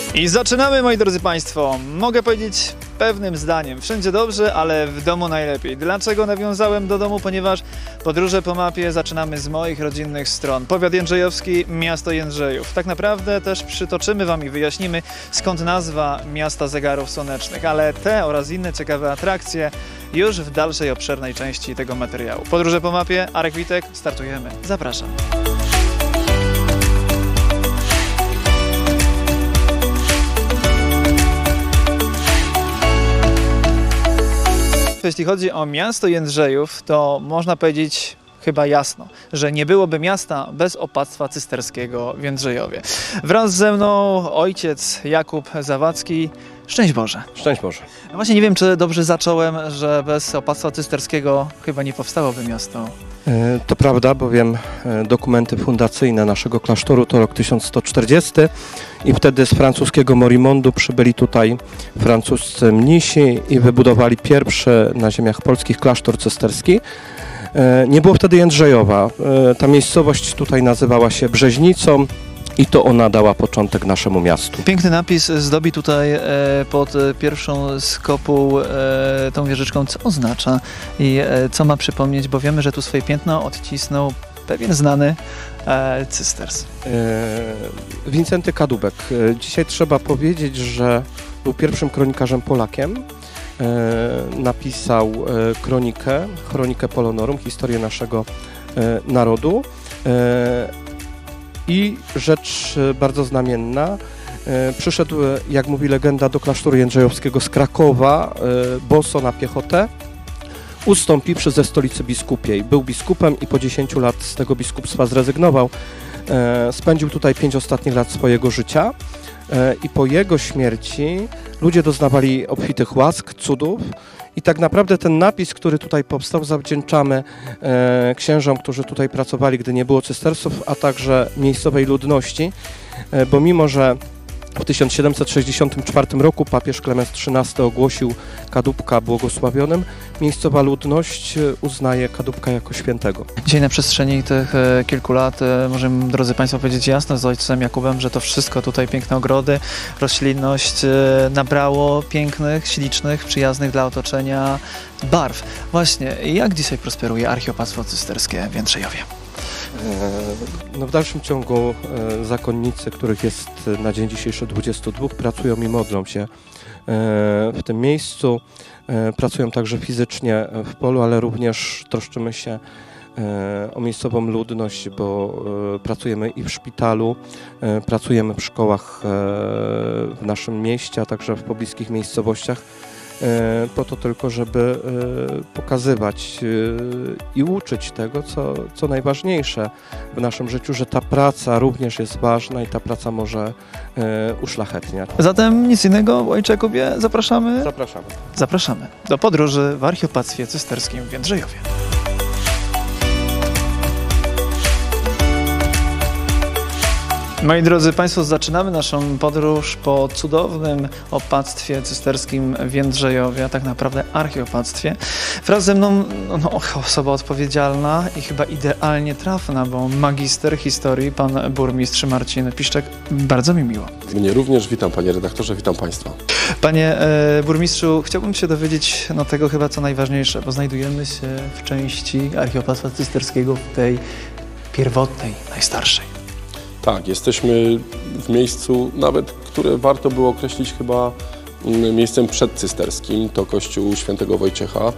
I zaczynamy, moi drodzy Państwo. Mogę powiedzieć pewnym zdaniem, wszędzie dobrze, ale w domu najlepiej. Dlaczego nawiązałem do domu? Ponieważ podróże po mapie zaczynamy z moich rodzinnych stron. Powiat jędrzejowski, miasto Jędrzejów. Tak naprawdę też przytoczymy Wam i wyjaśnimy, skąd nazwa miasta zegarów słonecznych, ale te oraz inne ciekawe atrakcje już w dalszej obszernej części tego materiału. Podróże po mapie, Arek Witek, startujemy. Zapraszam. Jeśli chodzi o miasto Jędrzejów, to można powiedzieć chyba jasno, że nie byłoby miasta bez opactwa cysterskiego w Jędrzejowie. Wraz ze mną ojciec Jakub Zawadzki. Szczęść Boże. Szczęść Boże. No właśnie nie wiem, czy dobrze zacząłem, że bez opactwa cysterskiego chyba nie powstałoby miasto. To prawda, bowiem dokumenty fundacyjne naszego klasztoru to rok 1140 i wtedy z francuskiego Morimondu przybyli tutaj francuscy mnisi i wybudowali pierwszy na ziemiach polskich klasztor cysterski. Nie było wtedy Jędrzejowa. Ta miejscowość tutaj nazywała się Brzeźnicą i to ona dała początek naszemu miastu. Piękny napis zdobi tutaj pod pierwszą z kopuł tą wieżyczką. Co oznacza i co ma przypomnieć, bo wiemy, że tu swoje piętno odcisnął pewien znany cysters. Wincenty Kadubek. Dzisiaj trzeba powiedzieć, że był pierwszym kronikarzem Polakiem. Napisał chronikę Polonorum, historię naszego narodu. I rzecz bardzo znamienna, przyszedł, jak mówi legenda, do klasztoru jędrzejowskiego z Krakowa, boso na piechotę, ustąpiwszy ze stolicy biskupiej. Był biskupem i po 10 lat z tego biskupstwa zrezygnował. Spędził tutaj 5 ostatnich lat swojego życia i po jego śmierci ludzie doznawali obfitych łask, cudów. I tak naprawdę ten napis, który tutaj powstał, zawdzięczamy księżom, którzy tutaj pracowali, gdy nie było cystersów, a także miejscowej ludności, bo mimo że w 1764 roku papież Klemens XIII ogłosił Kadubka błogosławionym, miejscowa ludność uznaje Kadubka jako świętego. Dzisiaj na przestrzeni tych kilku lat możemy, drodzy Państwo, powiedzieć jasno z ojcem Jakubem, że to wszystko tutaj, piękne ogrody, roślinność nabrało pięknych, ślicznych, przyjaznych dla otoczenia barw. Właśnie, jak dzisiaj prosperuje archiopastwo cysterskie w Jędrzejowie? No w dalszym ciągu zakonnicy, których jest na dzień dzisiejszy 22, pracują i modlą się w tym miejscu. Pracują także fizycznie w polu, ale również troszczymy się o miejscową ludność, bo pracujemy i w szpitalu, pracujemy w szkołach w naszym mieście, a także w pobliskich miejscowościach. Po to tylko, żeby pokazywać i uczyć tego, co najważniejsze w naszym życiu, że ta praca również jest ważna i ta praca może uszlachetniać. Zatem nic innego, ojcze Jakubie, zapraszamy? Zapraszamy. Zapraszamy do podróży w archiopastwie cysterskim w Jędrzejowie. Moi drodzy Państwo, zaczynamy naszą podróż po cudownym opactwie cysterskim w Jędrzejowie, a tak naprawdę archiopactwie. Wraz ze mną osoba odpowiedzialna i chyba idealnie trafna, bo magister historii, pan burmistrz Marcin Piszczek. Bardzo mi miło. Mnie również. Witam panie redaktorze, witam państwa. Panie burmistrzu, chciałbym się dowiedzieć tego chyba co najważniejsze, bo znajdujemy się w części archiopactwa cysterskiego, w tej pierwotnej, najstarszej. Tak, jesteśmy w miejscu nawet, które warto było określić chyba miejscem przedcysterskim. To kościół świętego Wojciecha.